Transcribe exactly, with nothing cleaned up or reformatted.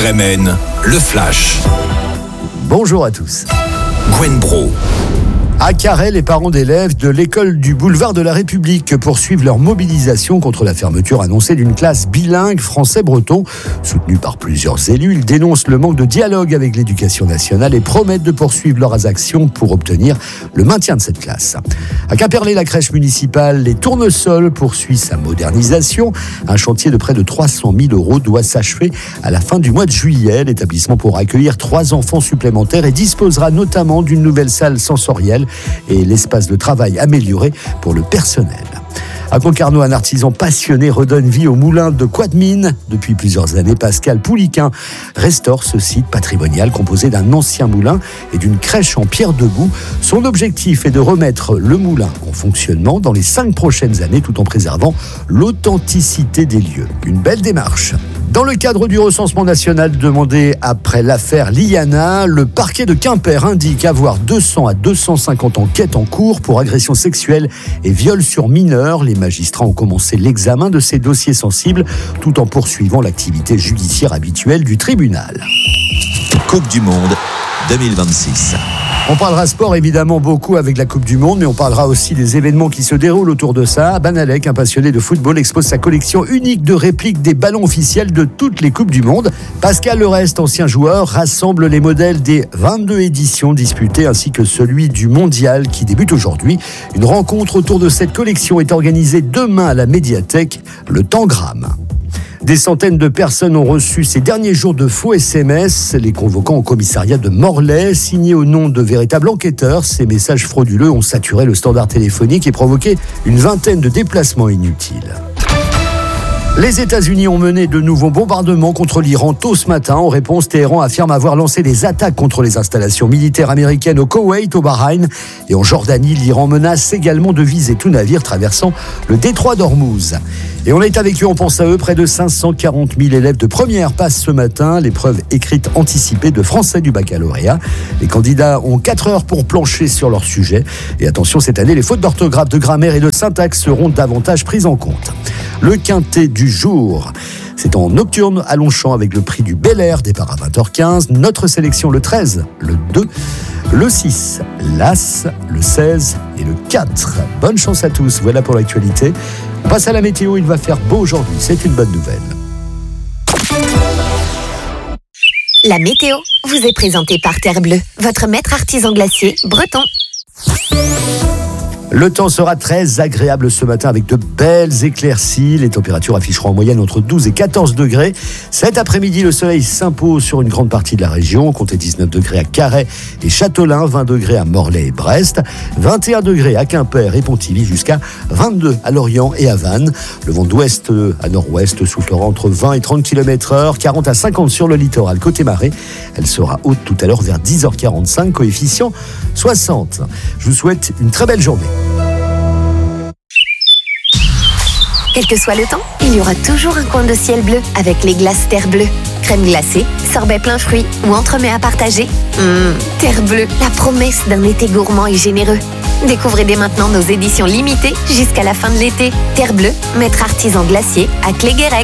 R M N, le Flash. Bonjour à tous. Gwen Bro. À Carhaix, les parents d'élèves de l'école du boulevard de la République poursuivent leur mobilisation contre la fermeture annoncée d'une classe bilingue français-breton. Soutenus par plusieurs élus, ils dénoncent le manque de dialogue avec l'éducation nationale et promettent de poursuivre leurs actions pour obtenir le maintien de cette classe. À Quimperlé, la crèche municipale Les Tournesols poursuit sa modernisation. Un chantier de près de trois cent mille euros doit s'achever à la fin du mois de juillet. L'établissement pourra accueillir trois enfants supplémentaires et disposera notamment d'une nouvelle salle sensorielle et l'espace de travail amélioré pour le personnel. À Concarneau, un artisan passionné redonne vie au moulin de Quadmine. Depuis plusieurs années, Pascal Pouliquin restaure ce site patrimonial composé d'un ancien moulin et d'une crèche en pierre debout. Son objectif est de remettre le moulin en fonctionnement dans les cinq prochaines années tout en préservant l'authenticité des lieux. Une belle démarche. Dans le cadre du recensement national demandé après l'affaire Liana, le parquet de Quimper indique avoir deux cents à deux cent cinquante enquêtes en cours pour agression sexuelle et viol sur mineurs. Les magistrats ont commencé l'examen de ces dossiers sensibles tout en poursuivant l'activité judiciaire habituelle du tribunal. Coupe du Monde deux mille vingt-six. On parlera sport évidemment beaucoup avec la Coupe du Monde, mais on parlera aussi des événements qui se déroulent autour de ça. Banalek, un passionné de football, expose sa collection unique de répliques des ballons officiels de toutes les Coupes du Monde. Pascal Lerest, ancien joueur, rassemble les modèles des vingt-deux éditions disputées ainsi que celui du Mondial qui débute aujourd'hui. Une rencontre autour de cette collection est organisée demain à la médiathèque, le Tangram. Des centaines de personnes ont reçu ces derniers jours de faux S M S, les convoquant au commissariat de Morlaix, signés au nom de véritables enquêteurs. Ces messages frauduleux ont saturé le standard téléphonique et provoqué une vingtaine de déplacements inutiles. Les États-Unis ont mené de nouveaux bombardements contre l'Iran tôt ce matin. En réponse, Téhéran affirme avoir lancé des attaques contre les installations militaires américaines au Koweït, au Bahreïn et en Jordanie. L'Iran menace également de viser tout navire traversant le détroit d'Ormuz. Et on est avec eux, on pense à eux, près de cinq cent quarante mille élèves de première passent ce matin l'épreuve écrite anticipée de français du baccalauréat. Les candidats ont quatre heures pour plancher sur leur sujet. Et attention, cette année, les fautes d'orthographe, de grammaire et de syntaxe seront davantage prises en compte. Le quintet du jour, c'est en nocturne à Longchamp avec le prix du Bel Air, départ à vingt heures quinze. Notre sélection le treize, le deux, le six, l'As, le seize et le quatre. Bonne chance à tous, voilà pour l'actualité. On passe à la météo, il va faire beau aujourd'hui, c'est une bonne nouvelle. La météo vous est présentée par Terre Bleue, votre maître artisan glacier breton. Le temps sera très agréable ce matin avec de belles éclaircies. Les températures afficheront en moyenne entre douze et quatorze degrés. Cet après-midi, le soleil s'impose sur une grande partie de la région. Comptez dix-neuf degrés à Carhaix et Châtelain, vingt degrés à Morlaix et Brest, vingt et un degrés à Quimper et Pontivy, jusqu'à vingt-deux à Lorient et à Vannes. Le vent d'ouest à nord-ouest soufflera entre vingt et trente kilomètres heure, quarante à cinquante sur le littoral côté marée. Elle sera haute tout à l'heure vers dix heures quarante-cinq, coefficient soixante. Je vous souhaite une très belle journée. Quel que soit le temps, il y aura toujours un coin de ciel bleu avec les glaces Terre Bleue. Crème glacée, sorbet plein fruits ou entremets à partager. Mmh, Terre Bleue, la promesse d'un été gourmand et généreux. Découvrez dès maintenant nos éditions limitées jusqu'à la fin de l'été. Terre Bleue, maître artisan glacier à Cléguérec.